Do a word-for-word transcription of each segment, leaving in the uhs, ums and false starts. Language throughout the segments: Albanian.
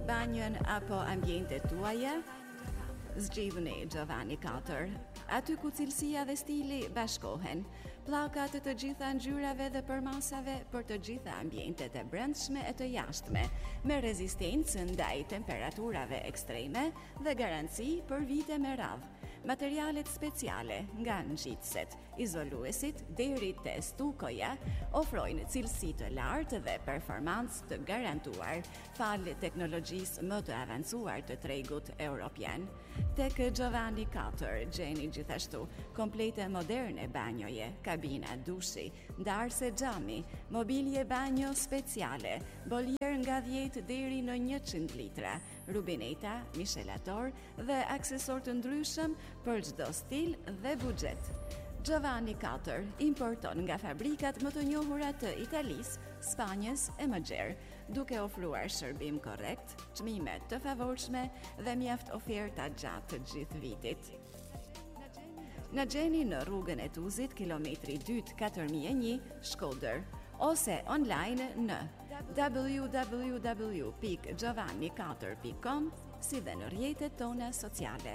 banjën apo ambientet tuaja? Zgjidhni Giovanni katër, aty ku cilësia dhe stili bashkohen, pllakat të gjitha ngjyrave dhe përmasave për të gjitha ambientet e brendshme e të jashtme, me rezistencë ndaj temperaturave ekstreme dhe garanci për vite me radhë. Materialet speciale, nga ngjitëset, izoluesit deri te stukoja, ofrojnë cilësi të lartë dhe performancë të garantuar, falë teknologjisë më të avancuar të tregut europian. Tek Giovanni katër gjeni gjithashtu komplete moderne banjoje, kabina dushi, ndarse xhami, mobilje banjo speciale, boljer nga dhjetë deri në njëqind litra, rubineta, mishelator dhe aksesor të ndryshëm për çdo stil dhe buxhet. Giovanni katër importon nga fabrikat më të njohura të Italisë, Spanjës e më gjerë, duke ofruar shërbim korrekt, çmime të favorshme dhe mjaft oferta gjatë të gjithë vitit. Na gjeni në rrugën e Tuzit, kilometri dy katër mijë e një, Shkodër, ose online në w w w pikë giovanni katër pikë com, si dhe në rrjetet tona sociale.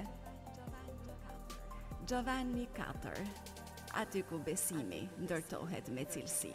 Giovanni katër, aty ku besimi ndërtohet me cilësi.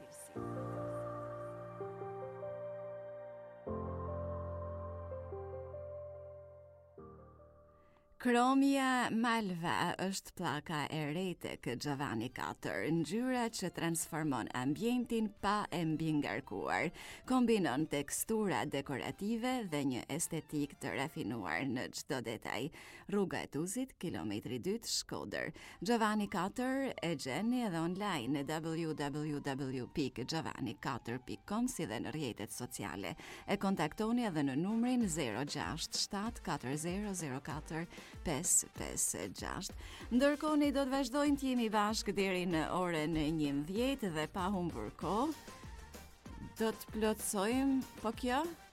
Chromia Malva është pllaka e re tek Giovanni katër, ngjyra që transformon ambientin pa e mbingarkuar, kombinon tekstura dekorative dhe një estetik të rafinuar në çdo detaj. Rruga e Tuzit, kilometri dy, Shkodër. Giovanni katër e gjeni edhe online në w w w pikë giovanni katër pikë com, si dhe në rrjetet sociale. E kontaktoni edhe në numrin zero gjasht shtat katër zero zero katër pesë pesë gjasht. Ndërkohë ne do të vazhdojmë të jemi bashkë deri në orën njëmbëdhjetë dhe pa humbur kohë do të plotësojmë, po kjo